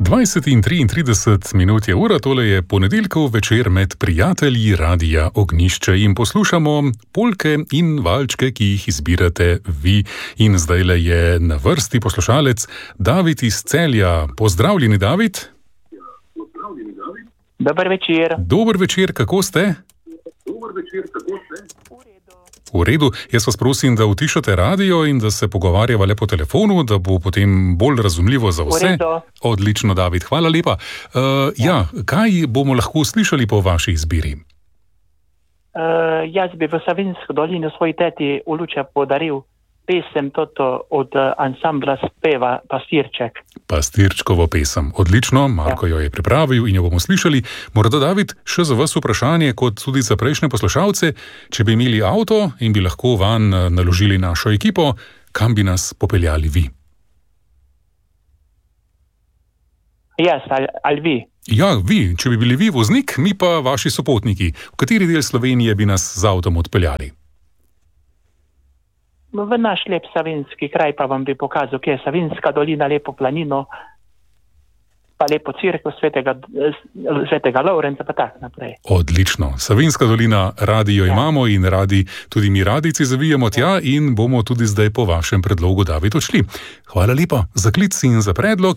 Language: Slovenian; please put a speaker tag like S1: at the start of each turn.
S1: 20:33 je ura, tole je ponedeljkov večer med prijatelji Radia Ognjišče in poslušamo polke in valčke, ki jih izbirate vi. In zdajle je na vrsti poslušalec David iz Celja. Pozdravljeni, David.
S2: Dober večer.
S1: Dober večer, kako ste? V redu, jaz vas prosim, da utišate radio in da se pogovarjava le po telefonu, da bo potem bolj razumljivo za vse. Odlično, David, hvala lepa. Kaj bomo lahko slišali po vaši izbiri?
S2: Jaz bi v Savinjsko dolino svoji teti v Luče podaril pesem toto od ansambla Speva Pastirček.
S1: Pastirčkovo pesem. Odlično, Marko jo je pripravil in jo bomo slišali. Morda, David, še za vas vprašanje, kot tudi za prejšnje poslušalce, če bi imeli avto in bi lahko vanj naložili našo ekipo, kam bi nas popeljali vi?
S2: Jaz ali vi?
S1: Ja, vi. Če bi bili vi voznik, mi pa vaši sopotniki. V kateri del Slovenije bi nas z avtom odpeljali?
S2: V naš lep savinjski kraj pa vam bi pokazal, kje je Savinjska dolina, lepo planino, pa lepo cerkev svetega Lovrenca, pa tak naprej.
S1: Odlično. Savinjska dolina, radio imamo in radi, tudi mi radijci zavijemo tja in bomo tudi zdaj po vašem predlogu, David, odšli. Hvala lepa za klic in za predlog.